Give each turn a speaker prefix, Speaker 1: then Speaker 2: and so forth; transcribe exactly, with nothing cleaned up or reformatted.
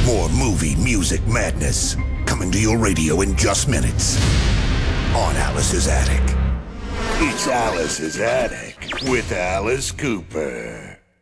Speaker 1: More movie music madness coming to your radio in just minutes on Alice's Attic. It's Alice's Attic with Alice Cooper.